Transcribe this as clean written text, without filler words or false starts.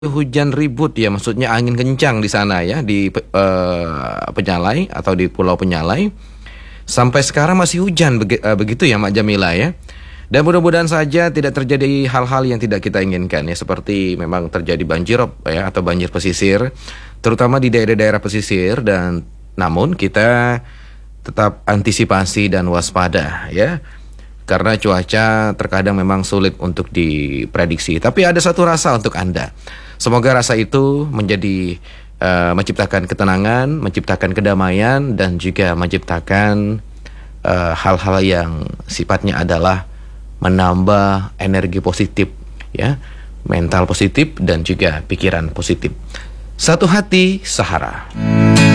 Hujan ribut ya, maksudnya angin kencang di sana ya, di Penyalai atau di Pulau Penyalai. Sampai sekarang masih hujan begitu ya Mak Jamila ya. Dan mudah-mudahan saja tidak terjadi hal-hal yang tidak kita inginkan ya, seperti memang terjadi banjirop ya atau banjir pesisir, terutama di daerah-daerah pesisir. Dan namun kita tetap antisipasi dan waspada ya. Karena cuaca terkadang memang sulit untuk diprediksi. Tapi ada satu rasa untuk Anda. Semoga rasa itu menjadi menciptakan ketenangan, menciptakan kedamaian, dan juga menciptakan hal-hal yang sifatnya adalah menambah energi positif, ya, mental positif dan juga pikiran positif. Satu hati, Sahara.